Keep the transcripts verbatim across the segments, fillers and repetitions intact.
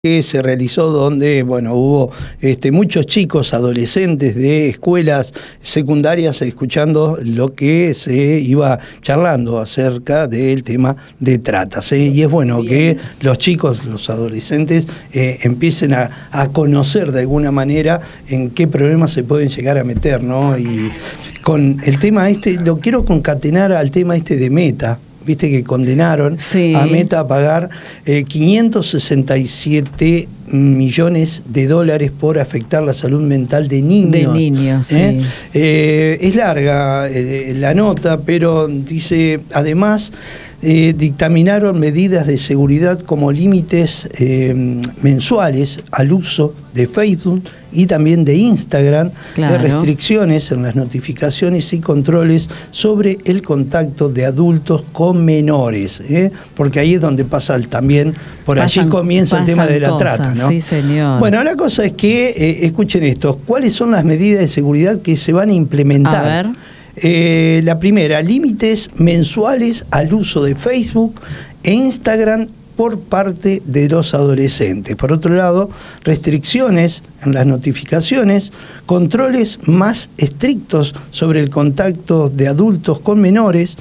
que se realizó donde, bueno, hubo este, muchos chicos, adolescentes de escuelas secundarias escuchando lo que se iba charlando acerca del tema de trata, ¿sí? Y es bueno Bien. que los chicos, los adolescentes, eh, empiecen a, a conocer de alguna manera en qué problemas se pueden llegar a meter, ¿no? Y con el tema este, lo quiero concatenar al tema este de Meta. Viste que condenaron sí. a Meta a pagar eh, quinientos sesenta y siete millones de dólares por afectar la salud mental de niños. De niños, ¿eh? sí. Eh, es larga eh, la nota, pero dice, además, eh, dictaminaron medidas de seguridad como límites eh, mensuales al uso de Facebook y también de Instagram, claro. de restricciones en las notificaciones y controles sobre el contacto de adultos con menores, ¿eh? porque ahí es donde pasa el, también, por pasan, allí comienza el tema de la cosas, trata, ¿no? Sí, señor. Bueno, la cosa es que, eh, escuchen esto, ¿cuáles son las medidas de seguridad que se van a implementar? A ver. Eh, la primera, límites mensuales al uso de Facebook e Instagram por parte de los adolescentes. Por otro lado, restricciones en las notificaciones, controles más estrictos sobre el contacto de adultos con menores,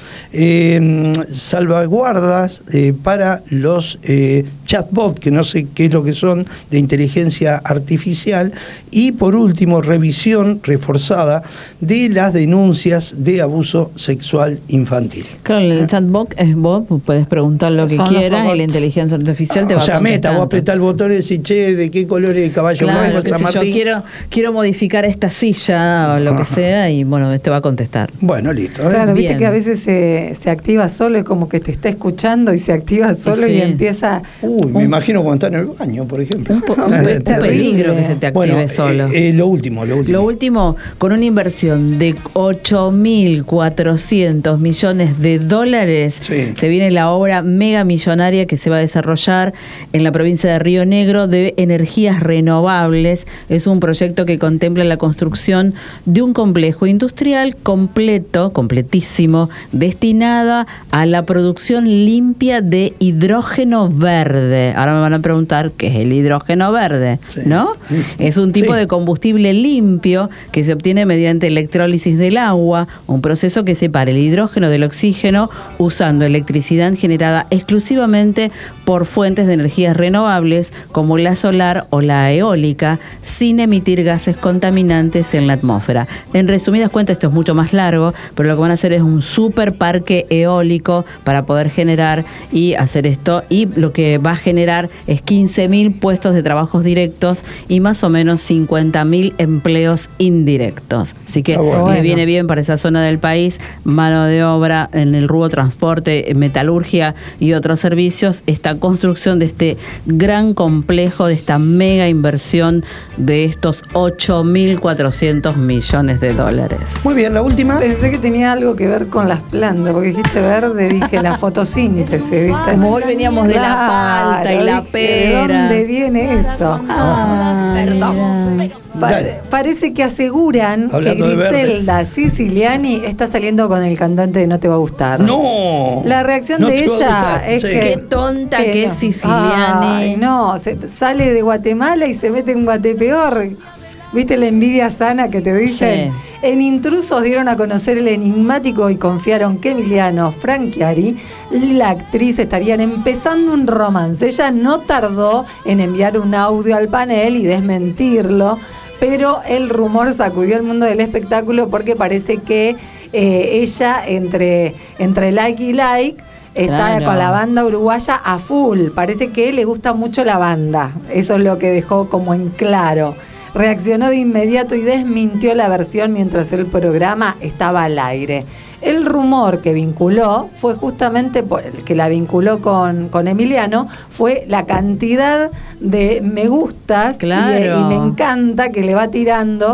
eh, salvaguardas eh, para los eh, chatbots, que no sé qué es lo que son, de inteligencia artificial, y por último, revisión reforzada de las denuncias de abuso sexual infantil. Claro, el ¿Eh? chatbot es vos, puedes preguntar lo que son quieras y la inteligencia artificial te o va sea, a contestar. Meta, vos apretás el botón y decís, che, ¿de qué color es el caballo claro, blanco? Yo quiero, quiero modificar esta silla o lo que sea y bueno, te va a contestar. Bueno, listo. ¿eh? Claro, Bien. viste que a veces se, se activa solo, es como que te está escuchando y se activa solo sí. y empieza... Uy, me un, imagino cuando está en el baño, por ejemplo. Un, po, un, un peligro que se te active bueno, solo. Eh, eh, lo último, lo último. Lo último, con una inversión de ocho mil cuatrocientos millones de dólares, sí. se viene la obra mega millonaria que se va a desarrollar en la provincia de Río Negro de energías renovables. Es un proyecto que contempla la construcción de un complejo industrial completo, completísimo, destinada a la producción limpia de hidrógeno verde. Ahora me van a preguntar qué es el hidrógeno verde, sí. ¿no? Sí. Es un tipo sí. de combustible limpio que se obtiene mediante electrólisis del agua, un proceso que separa el hidrógeno del oxígeno usando electricidad generada exclusivamente por fuentes de energías renovables como la solar o la eólica, sin emitir gases contaminantes en la atmósfera. En resumidas cuentas, esto es mucho más largo, pero lo que van a hacer es un super parque eólico para poder generar y hacer esto, y lo que va a generar es quince mil puestos de trabajos directos y más o menos cincuenta mil empleos indirectos. Así que bueno. le viene bien para esa zona del país, mano de obra en el rubro transporte, metalurgia y otros servicios, esta construcción de este gran complejo, de esta mega inversión de estos ocho mil cuatrocientos millones de dólares. Muy bien, la última. Pensé que tenía algo que ver con las plantas, porque dijiste verde, dije la fotosíntesis, ¿viste? Como hoy veníamos de claro, la palta y la pera. ¿De dónde viene eso? Ah, perdón. Pa- parece que aseguran Hablando que Griselda Siciliani está saliendo con el cantante de No Te Va a Gustar. No. La reacción no de ella es sí. que... Qué tonta que, que no. es Siciliani. Ay, no, se sale de Guatemala y se mete en Guatepeor. ¿Viste la envidia sana que te dicen? Sí. En Intrusos dieron a conocer el enigmático y confiaron que Emiliano Franchiari y la actriz estarían empezando un romance. Ella no tardó en enviar un audio al panel y desmentirlo, pero el rumor sacudió el mundo del espectáculo porque parece que eh, ella entre, entre like y like está claro. con la banda uruguaya a full. Parece que le gusta mucho la banda. Eso es lo que dejó como en claro. Reaccionó de inmediato y desmintió la versión mientras el programa estaba al aire. El rumor que vinculó fue justamente, por el que la vinculó con, con Emiliano, fue la cantidad de me gustas claro. y, y me encanta que le va tirando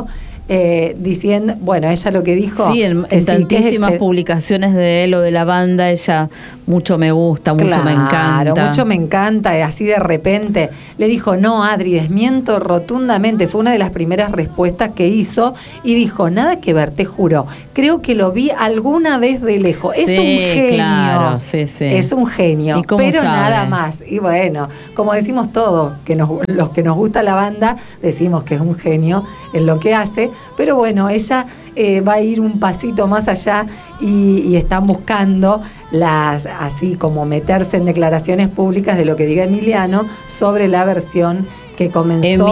Eh, diciendo, bueno, ella lo que dijo... Sí, en, en sí, tantísimas publicaciones de él o de la banda, ella mucho me gusta, mucho claro, me encanta. mucho me encanta, y así de repente le dijo, no, Adri, desmiento rotundamente, fue una de las primeras respuestas que hizo, y dijo, nada que ver, te juro, creo que lo vi alguna vez de lejos. Es sí, un genio, claro, sí, sí. es un genio, pero sabe? Nada más. Y bueno, como decimos todos, que nos, los que nos gusta la banda, decimos que es un genio en lo que hace, pero bueno, ella eh, va a ir un pasito más allá y, y están buscando las, así como meterse en declaraciones públicas de lo que diga Emiliano sobre la versión que comenzó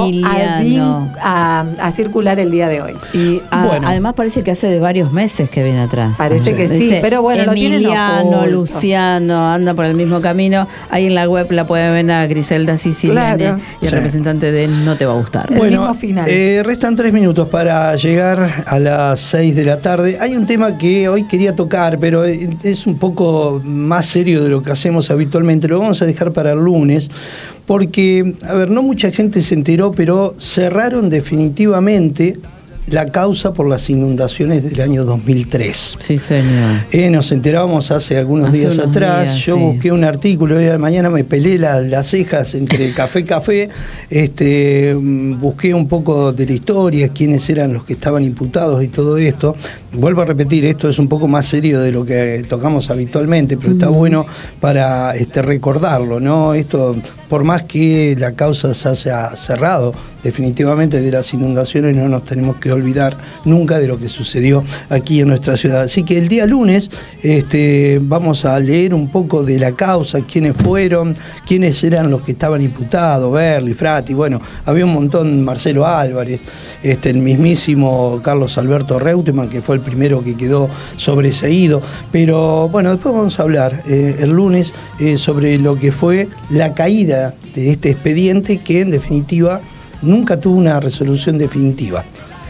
a, a, a circular el día de hoy. Y a, bueno. además parece que hace de varios meses que viene atrás. Parece sí. que sí, ¿viste? Pero bueno, Emiliano, lo tienen Luciano, anda por el mismo camino. Ahí en la web la pueden ver a Griselda Siciliani, claro. y el sí. representante de No Te Va a Gustar. Bueno, el mismo final. Eh, restan tres minutos para llegar a las seis de la tarde. Hay un tema que hoy quería tocar, pero es un poco más serio de lo que hacemos habitualmente. Lo vamos a dejar para el lunes. Porque, a ver, no mucha gente se enteró, pero cerraron definitivamente la causa por las inundaciones del año dos mil tres. Sí, señor. Eh, nos enterábamos hace algunos hace días atrás. Días, Yo sí. busqué un artículo, hoy de la mañana me pelé la, las cejas entre café y café. Este, busqué un poco de la historia, quiénes eran los que estaban imputados y todo esto. Vuelvo a repetir, esto es un poco más serio de lo que tocamos habitualmente, pero mm. está bueno para este, recordarlo, ¿no? Esto, por más que la causa se haya cerrado definitivamente de las inundaciones, no nos tenemos que olvidar nunca de lo que sucedió aquí en nuestra ciudad. Así que el día lunes este, vamos a leer un poco de la causa, quiénes fueron, quiénes eran los que estaban imputados, Berli, Frati, bueno, había un montón, Marcelo Álvarez, este, el mismísimo Carlos Alberto Reutemann, que fue el primero que quedó sobreseído, pero bueno, después vamos a hablar eh, el lunes eh, sobre lo que fue la caída de este expediente, que en definitiva nunca tuvo una resolución definitiva.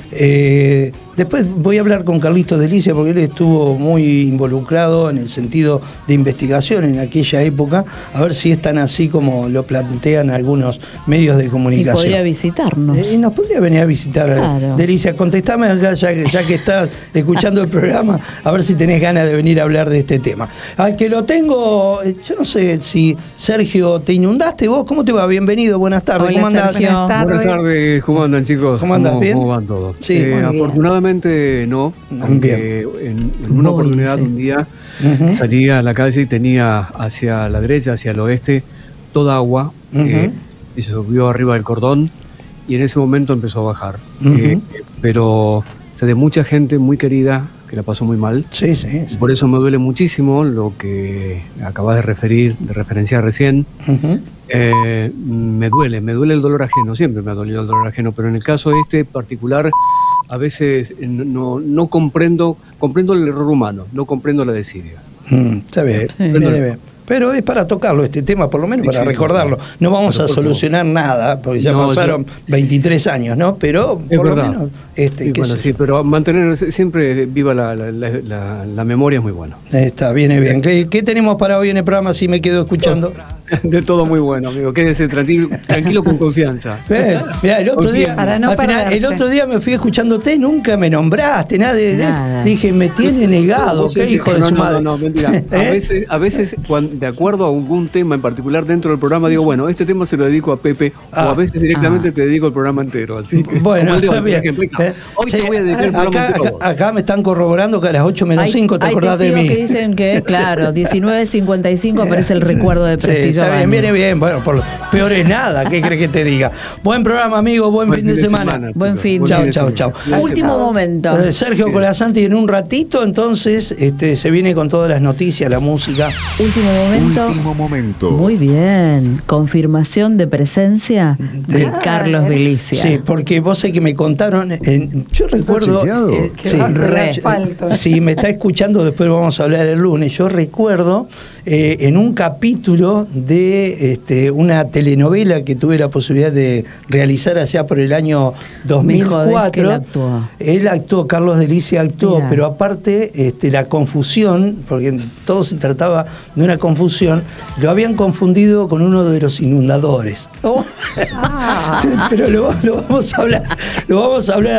Eh, después voy a hablar con Carlitos Delicia, porque él estuvo muy involucrado en el sentido de investigación en aquella época, a ver si es tan así como lo plantean algunos medios de comunicación. Y podría visitarnos. Eh, nos podría venir a visitar. Claro. Delicia, contestame acá, ya, ya que estás escuchando el programa, a ver si tenés ganas de venir a hablar de este tema. Al que lo tengo, yo no sé si, Sergio, ¿te inundaste vos? ¿Cómo te va? Bienvenido, buenas tardes. Hola, ¿cómo andás? Buenas tardes. Buenas tardes, ¿cómo andan, chicos? ¿Cómo andás? ¿Bien? ¿Cómo van todos? Sí, eh, afortunadamente no, aunque en, en una Muy oportunidad sí. un día uh-huh. salí a la calle y tenía hacia la derecha, hacia el oeste, toda agua, uh-huh. eh, y se subió arriba del cordón, y en ese momento empezó a bajar. Uh-huh. Eh, pero o sea, de mucha gente muy querida que la pasó muy mal. Sí, sí, sí. Por eso me duele muchísimo lo que acabas de referir, de referenciar recién. Uh-huh. Eh, me duele, me duele el dolor ajeno, siempre me ha dolido el dolor ajeno, pero en el caso este particular, a veces no, no comprendo, comprendo el error humano, no comprendo la desidia. Mm, está bien, eh, sí. Viene bien. Pero es para tocarlo este tema, por lo menos para sí, recordarlo. No vamos a solucionar nada, porque ya no, pasaron yo, veintitrés años, ¿no? Pero por verdad. lo menos... Este, sí, bueno, sí, pero mantener siempre viva la, la, la, la, la memoria es muy bueno. Está, viene bien. ¿Qué, ¿Qué tenemos para hoy en el programa si me quedo escuchando? De todo muy bueno, amigo. Quédese tranquilo, tranquilo con confianza. Mirá, el otro día, no al final, el otro día me fui escuchándote, nunca me nombraste, nada, de, nada. De, dije, me tiene negado, qué hijo de no, su no, madre. No, no, mentira. ¿Eh? A veces, a veces cuando, de acuerdo a algún tema en particular dentro del programa, digo, bueno, este tema se lo dedico a Pepe, ah, o a veces directamente ah. te dedico el programa entero. Así que, bueno, digo, bien. Ejemplo, ¿Eh? Hoy sí, te voy a dedicar el programa acá, entero. Acá, acá me están corroborando que a las ocho menos cinco te hay acordás de mí. que dicen que, claro, diecinueve cincuenta y cinco aparece el recuerdo de Prestigio. Sí, está bien, viene bien. Bueno, por lo peor es nada, ¿qué crees que te diga? Buen programa, amigo, buen, buen fin de, de semana. semana. Buen fin. Chao, chao, chao. Último momento. Eh, Sergio Colasanti en un ratito, entonces este, se viene con todas las noticias, la música. Último momento. Último momento. Muy bien. Confirmación de presencia de ah, Carlos Delicia. Sí, porque vos sé que me contaron, en, yo recuerdo... Eh, sí, re. Si me está escuchando, después vamos a hablar el lunes. Yo recuerdo eh, en un capítulo de este, una telenovela que tuve la posibilidad de realizar allá por el año dos mil cuatro. Él actuó. Él actuó, Carlos Delicia actuó, Mirá. Pero aparte este, la confusión, porque todo se trataba de una confusión, lo habían confundido con uno de los inundadores. Oh. Ah. Sí, pero lo, lo vamos a hablar, lo vamos a hablar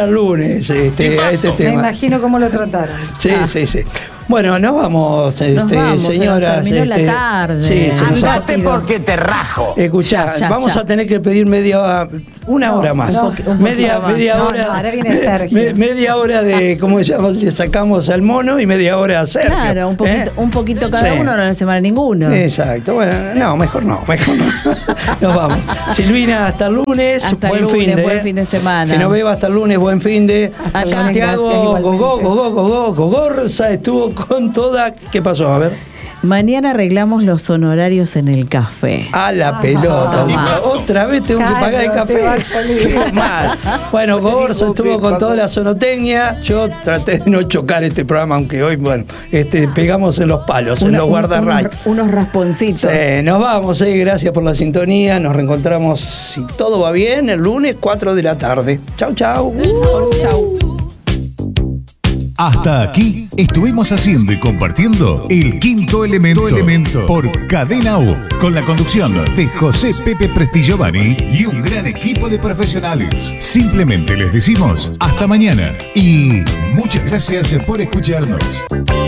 el lunes este, a este tema. Me imagino cómo lo trataron. Sí, ah. sí, sí. Bueno, nos vamos, este, nos vamos señoras. Terminó este, la tarde. Sí, andate porque te rajo. Escuchá, ya, ya, vamos ya. a tener que pedir media una no, hora más. No, un media más. media no, hora. No, ahora viene Sergio. Me, media hora de, ¿cómo se llama? Le sacamos al mono y media hora a Sergio. Claro, un poquito, ¿eh? un poquito cada sí. uno, a la semana ninguno. Exacto, bueno, no, mejor no, mejor no. Nos vamos. Silvina, hasta el lunes, hasta buen el lunes, fin de. Buen fin de semana. Que nos beba hasta el lunes, buen fin de. Hasta Santiago Gogó, Gogó, Gogó, Gogorza estuvo con toda. ¿Qué pasó? A ver. Mañana arreglamos los honorarios en el café. A la pelota. Digo, otra vez tengo claro, que pagar el café. Qué mal. Bueno, Gogorza estuvo con toda la sonotecnia. Yo traté de no chocar este programa, aunque hoy, bueno, este, pegamos en los palos, Una, en los guardarrayos. Unos, unos rasponcitos. Sí, nos vamos, eh, gracias por la sintonía. Nos reencontramos, si todo va bien, el lunes cuatro de la tarde. Chau, chau. Uh, chau. Hasta aquí estuvimos haciendo y compartiendo El Quinto Elemento, elemento por Cadena U, con la conducción de José Pepe Prestillovani y un gran equipo de profesionales. Simplemente les decimos hasta mañana y muchas gracias por escucharnos.